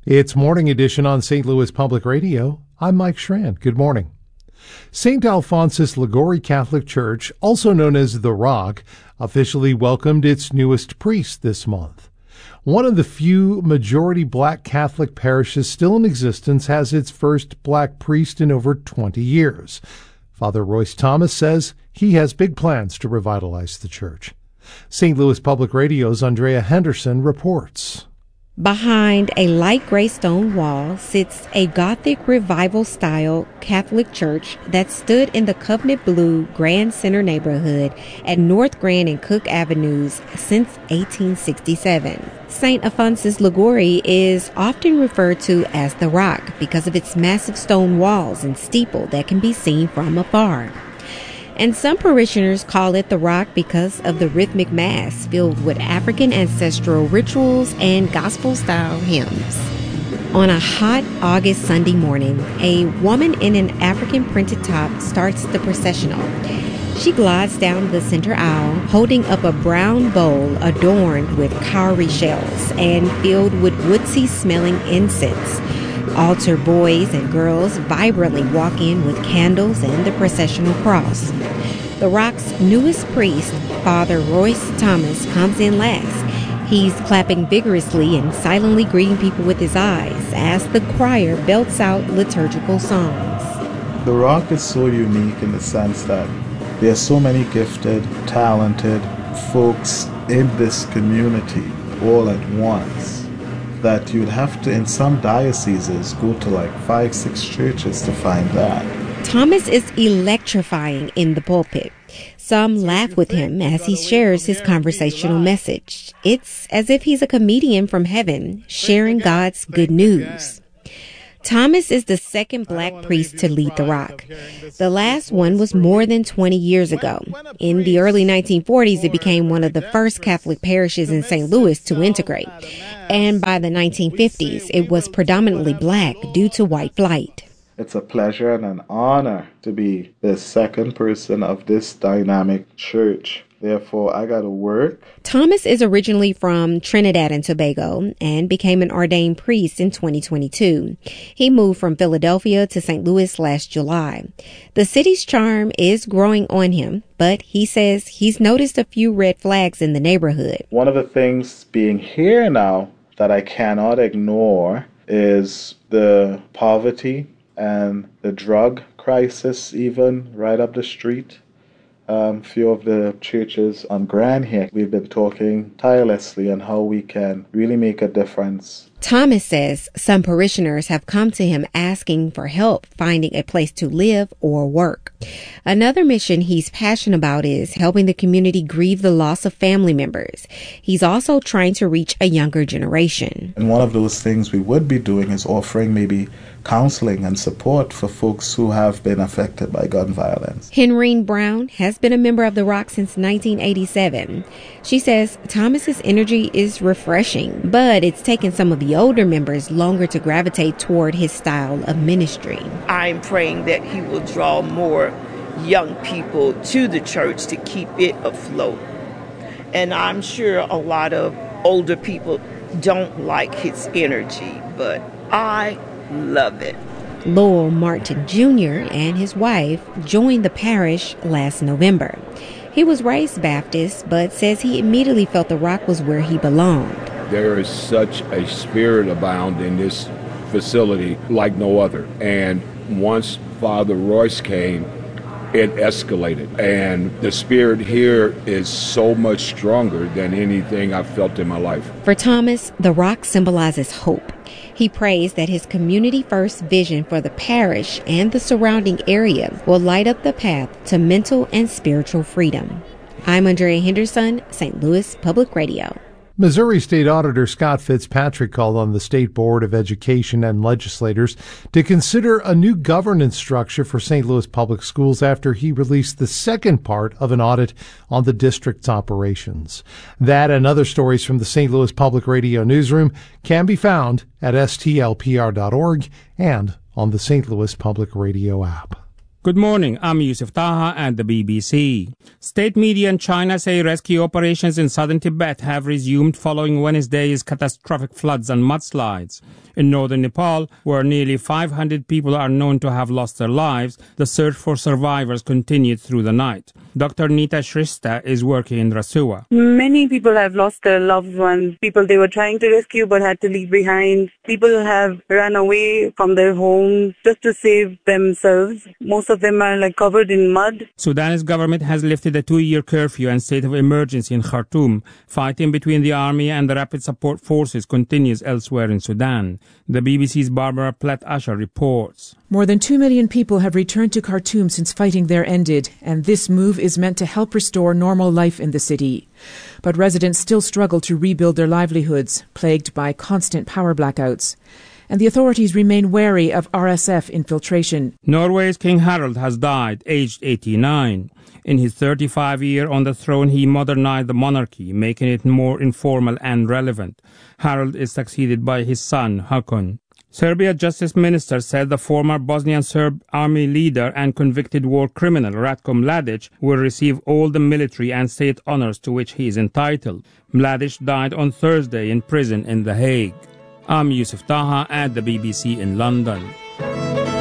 It's Morning Edition on St. Louis Public Radio. I'm Mike Schran. Good morning. St. Alphonsus Liguori Catholic Church, also known as The Rock, officially welcomed its newest priest this month. One of the few majority black Catholic parishes still in existence has its first black priest in over 20 years. Father Royce Thomas says he has big plans to revitalize the church. St. Louis Public Radio's Andrea Henderson reports. Behind a light gray stone wall sits a Gothic Revival-style Catholic church that stood in the Covenant Blue Grand Center neighborhood at North Grand and Cook Avenues since 1867. St. Alphonsus Liguori is often referred to as the Rock because of its massive stone walls and steeple that can be seen from afar. And some parishioners call it the Rock because of the rhythmic mass filled with African ancestral rituals and gospel-style hymns. On a hot August Sunday morning, a woman in an African printed top starts the processional. She glides down the center aisle, holding up a brown bowl adorned with cowrie shells and filled with woodsy-smelling incense. Altar boys and girls vibrantly walk in with candles and the processional cross. The Rock's newest priest, Father Royce Thomas, comes in last. He's clapping vigorously and silently greeting people with his eyes as the choir belts out liturgical songs. The Rock is so unique in the sense that there are so many gifted, talented folks in this community all at once that you'd have to, in some dioceses, go to like 5-6 churches to find that. Thomas is electrifying in the pulpit. Some laugh with him as he shares his conversational message. It's as if he's a comedian from heaven, sharing God's good news. Thomas is the second black priest to lead the Rock. The last one was more than 20 years ago. In the early 1940s, it became one of the first Catholic parishes in St. Louis to integrate. And by the 1950s, it was predominantly black due to white flight. It's a pleasure and an honor to be the second person of this dynamic church. Therefore, I got to work. Thomas is originally from Trinidad and Tobago and became an ordained priest in 2022. He moved from Philadelphia to St. Louis last July. The city's charm is growing on him, but he says he's noticed a few red flags in the neighborhood. One of the things being here now that I cannot ignore is the poverty and the drug crisis, even right up the street. Few of the churches on Grand here, we've been talking tirelessly on how we can really make a difference. Thomas says some parishioners have come to him asking for help finding a place to live or work. Another mission he's passionate about is helping the community grieve the loss of family members. He's also trying to reach a younger generation. And one of those things we would be doing is offering maybe counseling and support for folks who have been affected by gun violence. Henrine Brown has been a member of the Rock since 1987. She says Thomas's energy is refreshing, but it's taken some of the older members longer to gravitate toward his style of ministry. I'm praying that he will draw more young people to the church to keep it afloat. And I'm sure a lot of older people don't like his energy, but I love it. Lowell Martin Jr. and his wife joined the parish last November. He was raised Baptist, but says he immediately felt the Rock was where he belonged. There is such a spirit abound in this facility like no other. And once Father Royce came, it escalated. And the spirit here is so much stronger than anything I've felt in my life. For Thomas, the Rock symbolizes hope. He prays that his community-first vision for the parish and the surrounding area will light up the path to mental and spiritual freedom. I'm Andrea Henderson, St. Louis Public Radio. Missouri State Auditor Scott Fitzpatrick called on the State Board of Education and legislators to consider a new governance structure for St. Louis Public Schools after he released the second part of an audit on the district's operations. That and other stories from the St. Louis Public Radio newsroom can be found at stlpr.org and on the St. Louis Public Radio app. Good morning, I'm Yusuf Taha at the BBC. State media in China say rescue operations in southern Tibet have resumed following Wednesday's catastrophic floods and mudslides. In northern Nepal, where nearly 500 people are known to have lost their lives, the search for survivors continued through the night. Dr. Nita Shrestha is working in Rasua. Many people have lost their loved ones, people they were trying to rescue but had to leave behind. People have run away from their homes just to save themselves. Most of them are covered in mud. Sudan's government has lifted a 2-year curfew and state of emergency in Khartoum. Fighting between the army and the rapid support forces continues elsewhere in Sudan. The BBC's Barbara Platt-Usher reports. More than 2 million people have returned to Khartoum since fighting there ended, and this move is meant to help restore normal life in the city. But residents still struggle to rebuild their livelihoods, plagued by constant power blackouts. And the authorities remain wary of RSF infiltration. Norway's King Harald has died, aged 89. In his 35 years on the throne, he modernized the monarchy, making it more informal and relevant. Harald is succeeded by his son, Håkon. Serbia Justice Minister said the former Bosnian Serb army leader and convicted war criminal Ratko Mladic will receive all the military and state honors to which he is entitled. Mladic died on Thursday in prison in The Hague. I'm Yusuf Taha at the BBC in London.